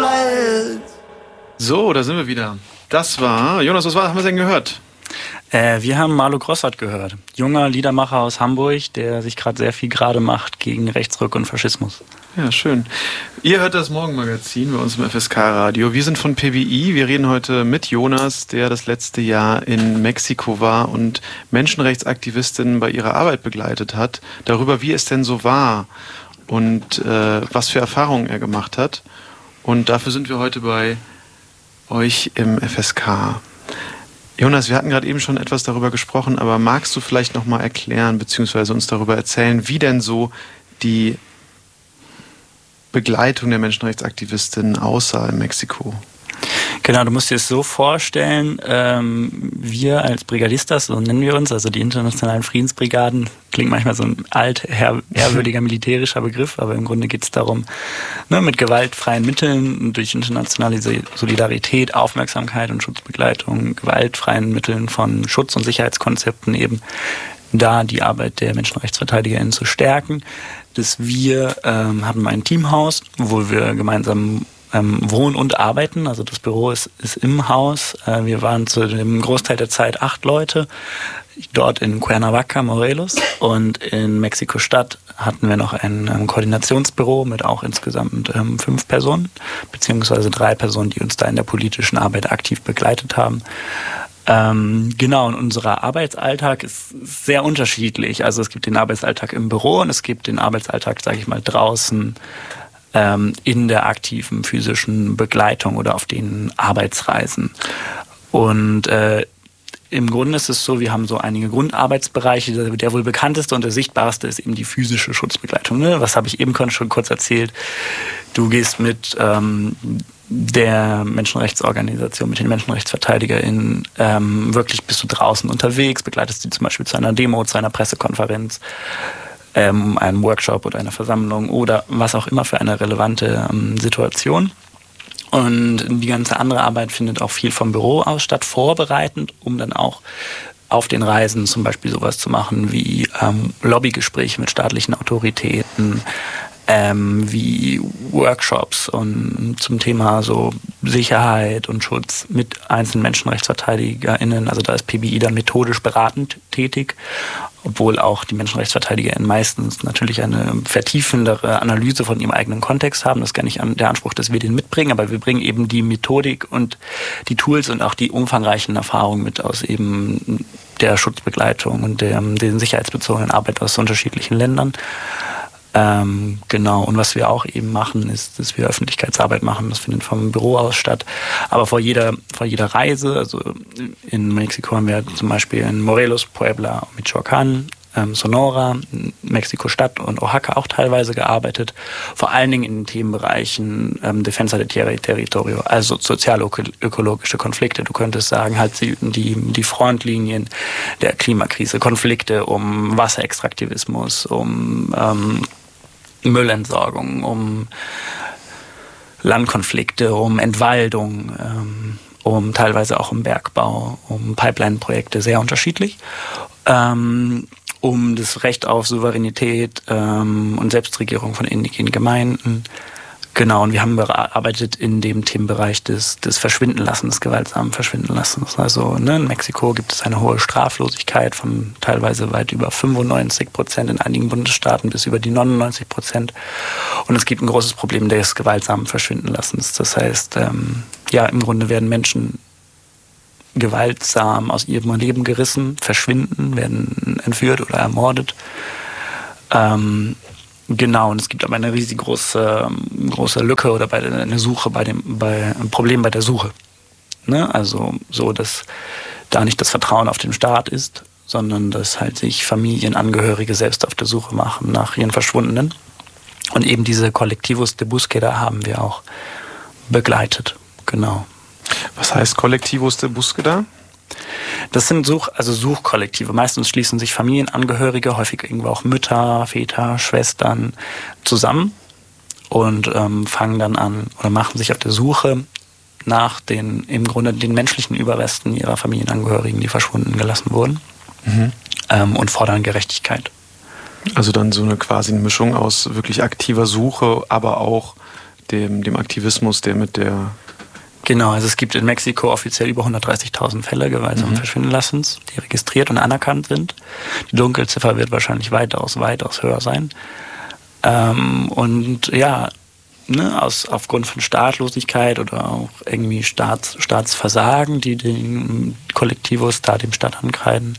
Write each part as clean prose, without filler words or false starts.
So, da sind wir wieder. Das war, Jonas, was haben wir denn gehört? Wir haben Marlo Grossart gehört. Junger Liedermacher aus Hamburg, der sich gerade sehr viel gerade macht gegen Rechtsruck und Faschismus. Ja, schön. Ihr hört das Morgenmagazin bei uns im FSK-Radio. Wir sind von PBI. Wir reden heute mit Jonas, der das letzte Jahr in Mexiko war und Menschenrechtsaktivistinnen bei ihrer Arbeit begleitet hat, darüber, wie es denn so war und was für Erfahrungen er gemacht hat. Und dafür sind wir heute bei euch im FSK. Jonas, wir hatten gerade eben schon etwas darüber gesprochen, aber magst du vielleicht nochmal erklären bzw. uns darüber erzählen, wie denn so die Begleitung der Menschenrechtsaktivistinnen aussah in Mexiko? Genau, du musst dir es so vorstellen, wir als Brigadistas, so nennen wir uns, also die internationalen Friedensbrigaden, klingt manchmal so ein ehrwürdiger militärischer Begriff, aber im Grunde geht es darum, mit gewaltfreien Mitteln, durch internationale Solidarität, Aufmerksamkeit und Schutzbegleitung, gewaltfreien Mitteln von Schutz- und Sicherheitskonzepten eben da die Arbeit der MenschenrechtsverteidigerInnen zu stärken. Wir haben ein Teamhaus, wo wir gemeinsam wohnen und arbeiten. Also das Büro ist im Haus. Wir waren zu dem Großteil der Zeit 8 Leute. Dort in Cuernavaca, Morelos. Und in Mexiko-Stadt hatten wir noch ein Koordinationsbüro mit auch insgesamt 5 Personen, beziehungsweise 3 Personen, die uns da in der politischen Arbeit aktiv begleitet haben. Genau, und unser Arbeitsalltag ist sehr unterschiedlich. Also es gibt den Arbeitsalltag im Büro und es gibt den Arbeitsalltag, sage ich mal, draußen in der aktiven physischen Begleitung oder auf den Arbeitsreisen. Und im Grunde ist es so, wir haben so einige Grundarbeitsbereiche. Der wohl bekannteste und der sichtbarste ist eben die physische Schutzbegleitung. Ne? Was habe ich eben schon kurz erzählt? Du gehst mit der Menschenrechtsorganisation, mit den MenschenrechtsverteidigerInnen, wirklich bist du draußen unterwegs, begleitest die zum Beispiel zu einer Demo, zu einer Pressekonferenz, einem Workshop oder einer Versammlung oder was auch immer für eine relevante Situation. Und die ganze andere Arbeit findet auch viel vom Büro aus statt, vorbereitend, um dann auch auf den Reisen zum Beispiel sowas zu machen wie Lobbygespräche mit staatlichen Autoritäten, wie Workshops und zum Thema so Sicherheit und Schutz mit einzelnen MenschenrechtsverteidigerInnen. Also da ist PBI dann methodisch beratend tätig, obwohl auch die MenschenrechtsverteidigerInnen meistens natürlich eine vertiefendere Analyse von ihrem eigenen Kontext haben. Das ist gar nicht der Anspruch, dass wir den mitbringen, aber wir bringen eben die Methodik und die Tools und auch die umfangreichen Erfahrungen mit aus eben der Schutzbegleitung und der sicherheitsbezogenen Arbeit aus unterschiedlichen Ländern. Genau, und was wir auch eben machen, ist, dass wir Öffentlichkeitsarbeit machen. Das findet vom Büro aus statt. Aber vor jeder Reise, also in Mexiko haben wir zum Beispiel in Morelos, Puebla, Michoacán, Sonora, Mexiko-Stadt und Oaxaca auch teilweise gearbeitet. Vor allen Dingen in den Themenbereichen Defensa de Tierra y Territorio, also sozial-ökologische Konflikte. Du könntest sagen, halt die Frontlinien der Klimakrise, Konflikte um Wasserextraktivismus, um Müllentsorgung, um Landkonflikte, um Entwaldung, um teilweise auch um Bergbau, um Pipeline-Projekte, sehr unterschiedlich. Um das Recht auf Souveränität und Selbstregierung von indigenen Gemeinden. Genau, und wir haben gearbeitet in dem Themenbereich des Verschwindenlassens, des gewaltsamen Verschwindenlassens. Also in Mexiko gibt es eine hohe Straflosigkeit von teilweise weit über 95%, in einigen Bundesstaaten bis über die 99%. Und es gibt ein großes Problem des gewaltsamen Verschwindenlassens. Das heißt, im Grunde werden Menschen gewaltsam aus ihrem Leben gerissen, verschwinden, werden entführt oder ermordet. Genau, und es gibt aber eine riesig große Lücke oder eine Suche ein Problem bei der Suche. Ne? Also so, dass da nicht das Vertrauen auf den Staat ist, sondern dass halt sich Familienangehörige selbst auf der Suche machen nach ihren Verschwundenen. Und eben diese Colectivos de Búsqueda haben wir auch begleitet. Genau. Was heißt Colectivos de Búsqueda? Das sind Suchkollektive. Meistens schließen sich Familienangehörige, häufig irgendwo auch Mütter, Väter, Schwestern zusammen und fangen dann an oder machen sich auf der Suche nach den menschlichen Überresten ihrer Familienangehörigen, die verschwunden gelassen wurden, und fordern Gerechtigkeit. Also dann so eine quasi eine Mischung aus wirklich aktiver Suche, aber auch dem Aktivismus, der mit der... Genau, also es gibt in Mexiko offiziell über 130.000 Fälle gewaltsamen Verschwindenlassens, die registriert und anerkannt sind. Die Dunkelziffer wird wahrscheinlich weitaus höher sein. Und ja, aufgrund von Staatlosigkeit oder auch irgendwie Staatsversagen, die den Kollektivos da dem Staat ankreiden,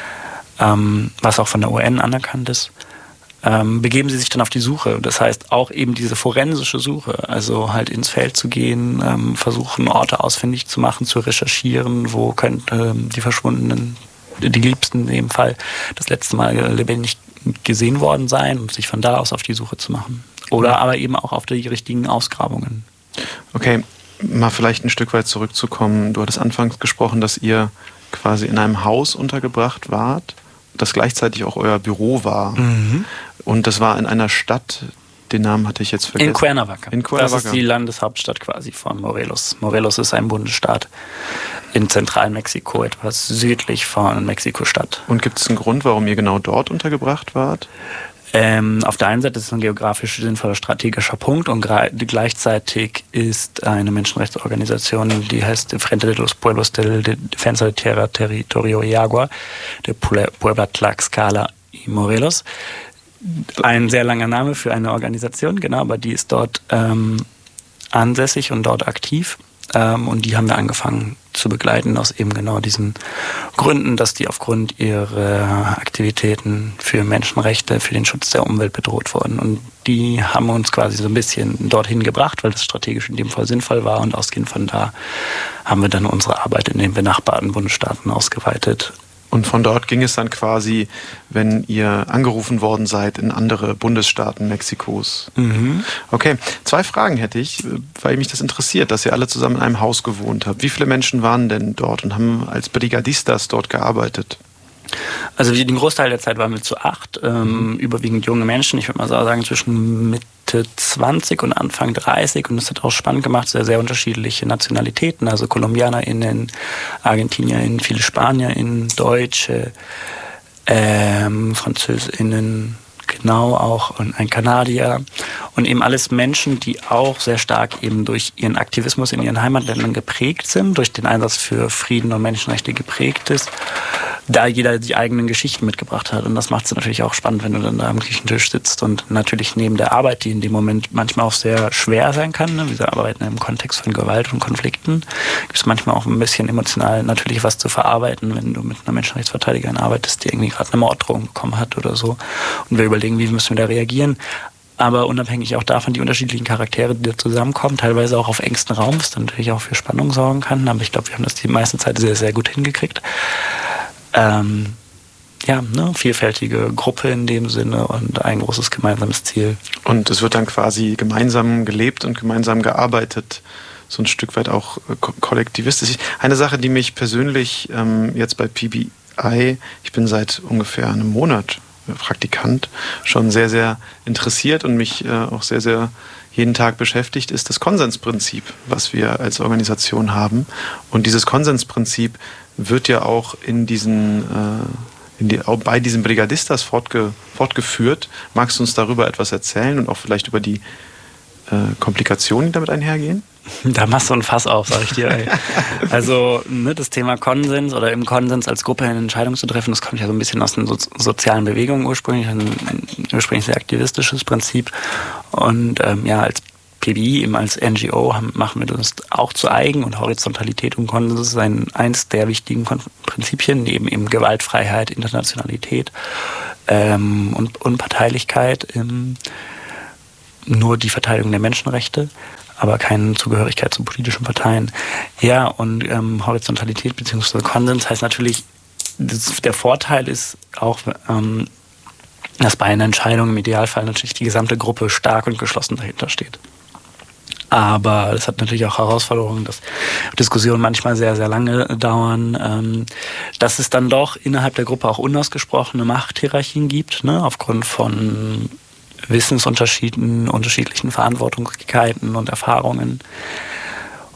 was auch von der UN anerkannt ist, begeben sie sich dann auf die Suche. Das heißt auch eben diese forensische Suche, also halt ins Feld zu gehen, versuchen Orte ausfindig zu machen, zu recherchieren, wo könnte die Verschwundenen, die Liebsten in dem Fall, das letzte Mal lebendig gesehen worden sein und sich von da aus auf die Suche zu machen. Oder aber eben auch auf die richtigen Ausgrabungen. Okay, mal vielleicht ein Stück weit zurückzukommen. Du hattest anfangs gesprochen, dass ihr quasi in einem Haus untergebracht wart, das gleichzeitig auch euer Büro war. Und das war in einer Stadt, den Namen hatte ich jetzt vergessen. In Cuernavaca. Das ist die Landeshauptstadt quasi von Morelos. Morelos ist ein Bundesstaat in Zentralmexiko, etwas südlich von Mexiko-Stadt. Und gibt es einen Grund, warum ihr genau dort untergebracht wart? Auf der einen Seite ist es ein geografisch sinnvoller strategischer Punkt und gleichzeitig ist eine Menschenrechtsorganisation, die heißt Frente de los Pueblos del Defensa de Tierra, Territorio y Agua, de Puebla, Tlaxcala y Morelos. Ein sehr langer Name für eine Organisation, genau, aber die ist dort ansässig und dort aktiv. Und die haben wir angefangen zu begleiten aus eben genau diesen Gründen, dass die aufgrund ihrer Aktivitäten für Menschenrechte, für den Schutz der Umwelt bedroht wurden. Und die haben uns quasi so ein bisschen dorthin gebracht, weil das strategisch in dem Fall sinnvoll war. Und ausgehend von da haben wir dann unsere Arbeit in den benachbarten Bundesstaaten ausgeweitet. Und von dort ging es dann quasi, wenn ihr angerufen worden seid, in andere Bundesstaaten Mexikos. Okay, 2 Fragen hätte ich, weil mich das interessiert, dass ihr alle zusammen in einem Haus gewohnt habt. Wie viele Menschen waren denn dort und haben als Brigadistas dort gearbeitet? Also den Großteil der Zeit waren wir zu 8, überwiegend junge Menschen. Ich würde mal sagen zwischen Mitte 20 und Anfang 30. Und das hat auch spannend gemacht, sehr, sehr unterschiedliche Nationalitäten. Also KolumbianerInnen, ArgentinierInnen, viele SpanierInnen, Deutsche, FranzösInnen, genau auch, und ein Kanadier. Und eben alles Menschen, die auch sehr stark eben durch ihren Aktivismus in ihren Heimatländern geprägt sind, durch den Einsatz für Frieden und Menschenrechte geprägt ist, da jeder die eigenen Geschichten mitgebracht hat. Und das macht es natürlich auch spannend, wenn du dann da am Küchentisch sitzt und natürlich neben der Arbeit, die in dem Moment manchmal auch sehr schwer sein kann, ne? Wir arbeiten im Kontext von Gewalt und Konflikten, gibt es manchmal auch ein bisschen emotional natürlich was zu verarbeiten, wenn du mit einer Menschenrechtsverteidigerin arbeitest, die irgendwie gerade eine Morddrohung bekommen hat oder so. Und wir überlegen, wie müssen wir da reagieren. Aber unabhängig auch davon, die unterschiedlichen Charaktere, die da zusammenkommen, teilweise auch auf engstem Raum, was dann natürlich auch für Spannung sorgen kann. Aber ich glaube, wir haben das die meiste Zeit sehr, sehr gut hingekriegt. Vielfältige Gruppe in dem Sinne und ein großes gemeinsames Ziel. Und es wird dann quasi gemeinsam gelebt und gemeinsam gearbeitet, so ein Stück weit auch kollektivistisch. Eine Sache, die mich persönlich jetzt bei PBI, ich bin seit ungefähr einem Monat Praktikant, schon sehr, sehr interessiert und mich auch sehr, sehr jeden Tag beschäftigt, ist das Konsensprinzip, was wir als Organisation haben. Und dieses Konsensprinzip wird ja auch bei diesen Brigadistas fortgeführt. Magst du uns darüber etwas erzählen und auch vielleicht über die Komplikationen, die damit einhergehen? Da machst du ein Fass auf, sag ich dir. Ey. Also das Thema Konsens oder im Konsens als Gruppe eine Entscheidung zu treffen, das kommt ja so ein bisschen aus den sozialen Bewegungen ursprünglich, ein ursprünglich sehr aktivistisches Prinzip. Und als PBI, eben als NGO, machen wir das auch zu eigen, und Horizontalität und Konsens ist eins der wichtigen Prinzipien, neben eben Gewaltfreiheit, Internationalität und Unparteilichkeit, nur die Verteidigung der Menschenrechte, aber keine Zugehörigkeit zu politischen Parteien. Ja, und Horizontalität bzw. Konsens heißt natürlich, der Vorteil ist auch, dass bei einer Entscheidung im Idealfall natürlich die gesamte Gruppe stark und geschlossen dahinter steht. Aber das hat natürlich auch Herausforderungen, dass Diskussionen manchmal sehr, sehr lange dauern, dass es dann doch innerhalb der Gruppe auch unausgesprochene Machthierarchien gibt, ne, aufgrund von Wissensunterschieden, unterschiedlichen Verantwortlichkeiten und Erfahrungen.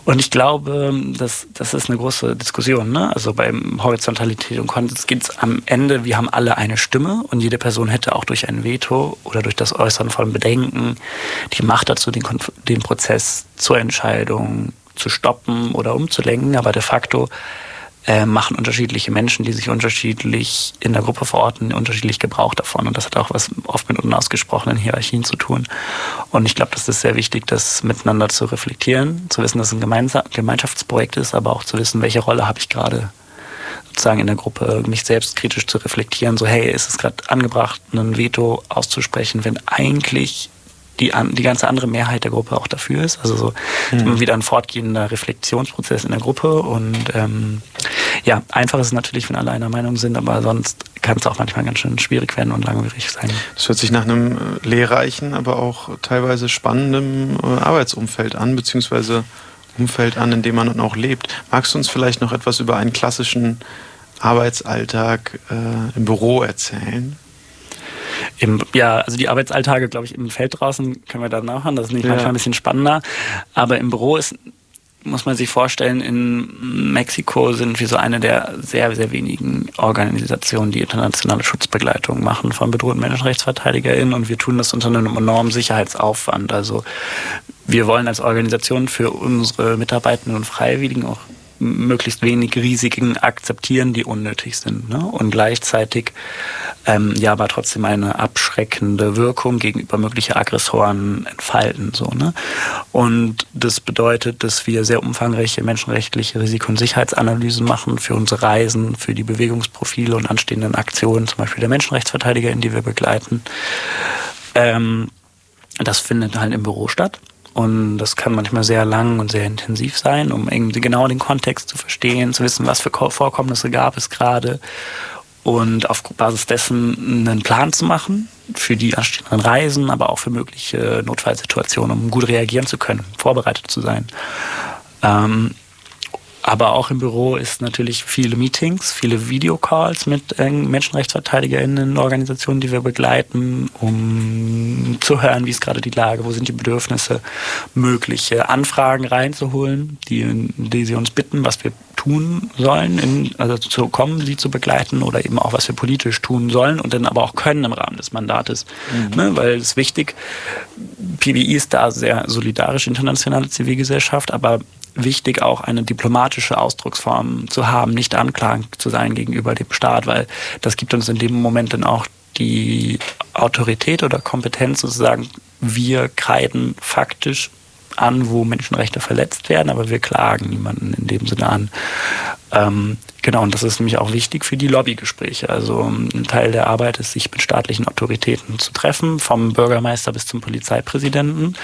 Und ich glaube, das ist eine große Diskussion, ne? Also beim Horizontalität und Konsens geht es am Ende, wir haben alle eine Stimme und jede Person hätte auch durch ein Veto oder durch das Äußern von Bedenken die Macht dazu, den Prozess zur Entscheidung zu stoppen oder umzulenken. Aber de facto machen unterschiedliche Menschen, die sich unterschiedlich in der Gruppe verorten, unterschiedlich Gebrauch davon. Und das hat auch was oft mit unausgesprochenen Hierarchien zu tun. Und ich glaube, das ist sehr wichtig, das miteinander zu reflektieren, zu wissen, dass es ein Gemeinschaftsprojekt ist, aber auch zu wissen, welche Rolle habe ich gerade sozusagen in der Gruppe, mich selbst kritisch zu reflektieren. So, hey, ist es gerade angebracht, ein Veto auszusprechen, wenn eigentlich die ganze andere Mehrheit der Gruppe auch dafür ist. Also so immer wieder ein fortgehender Reflexionsprozess in der Gruppe. Und einfach ist es natürlich, wenn alle einer Meinung sind, aber sonst kann es auch manchmal ganz schön schwierig werden und langwierig sein. Das hört sich nach einem lehrreichen, aber auch teilweise spannenden Arbeitsumfeld an, beziehungsweise Umfeld an, in dem man dann auch lebt. Magst du uns vielleicht noch etwas über einen klassischen Arbeitsalltag im Büro erzählen? Also die Arbeitsalltage, glaube ich, im Feld draußen können wir dann nachhören. Das ist nicht manchmal ein bisschen spannender. Aber im Büro muss man sich vorstellen, in Mexiko sind wir so eine der sehr, sehr wenigen Organisationen, die internationale Schutzbegleitung machen von bedrohten MenschenrechtsverteidigerInnen. Und wir tun das unter einem enormen Sicherheitsaufwand. Also wir wollen als Organisation für unsere Mitarbeitenden und Freiwilligen auch möglichst wenig Risiken akzeptieren, die unnötig sind, ne? Und gleichzeitig aber trotzdem eine abschreckende Wirkung gegenüber möglichen Aggressoren entfalten. So, ne? Und das bedeutet, dass wir sehr umfangreiche menschenrechtliche Risiko- und Sicherheitsanalysen machen für unsere Reisen, für die Bewegungsprofile und anstehenden Aktionen, zum Beispiel der MenschenrechtsverteidigerInnen, die wir begleiten. Das findet halt im Büro statt. Und das kann manchmal sehr lang und sehr intensiv sein, um irgendwie genau den Kontext zu verstehen, zu wissen, was für Vorkommnisse gab es gerade und auf Basis dessen einen Plan zu machen für die anstehenden Reisen, aber auch für mögliche Notfallsituationen, um gut reagieren zu können, vorbereitet zu sein. Aber auch im Büro ist natürlich viele Meetings, viele Videocalls mit MenschenrechtsverteidigerInnen, Organisationen, die wir begleiten, um zu hören, wie ist gerade die Lage, wo sind die Bedürfnisse, mögliche Anfragen reinzuholen, die sie uns bitten, was wir tun sollen, zu kommen, sie zu begleiten oder eben auch, was wir politisch tun sollen und dann aber auch können im Rahmen des Mandates. Ne, weil es ist wichtig, PBI ist da sehr solidarisch, internationale Zivilgesellschaft, aber wichtig auch eine diplomatische Ausdrucksform zu haben, nicht anklagend zu sein gegenüber dem Staat, weil das gibt uns in dem Moment dann auch die Autorität oder Kompetenz sozusagen, wir kreiden faktisch an, wo Menschenrechte verletzt werden, aber wir klagen niemanden in dem Sinne an. Und das ist nämlich auch wichtig für die Lobbygespräche. Also ein Teil der Arbeit ist, sich mit staatlichen Autoritäten zu treffen, vom Bürgermeister bis zum Polizeipräsidenten.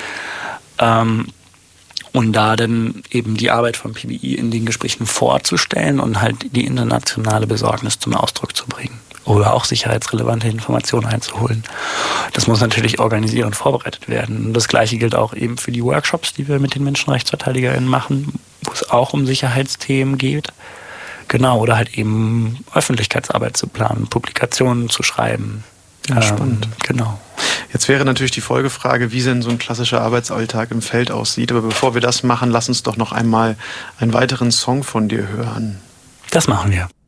Und da dann eben die Arbeit von PBI in den Gesprächen vorzustellen und halt die internationale Besorgnis zum Ausdruck zu bringen. Oder auch sicherheitsrelevante Informationen einzuholen. Das muss natürlich organisiert und vorbereitet werden. Und das Gleiche gilt auch eben für die Workshops, die wir mit den MenschenrechtsverteidigerInnen machen, wo es auch um Sicherheitsthemen geht. Genau, oder halt eben Öffentlichkeitsarbeit zu planen, Publikationen zu schreiben. Ja, spannend. Genau. Jetzt wäre natürlich die Folgefrage, wie denn so ein klassischer Arbeitsalltag im Feld aussieht. Aber bevor wir das machen, lass uns doch noch einmal einen weiteren Song von dir hören. Das machen wir.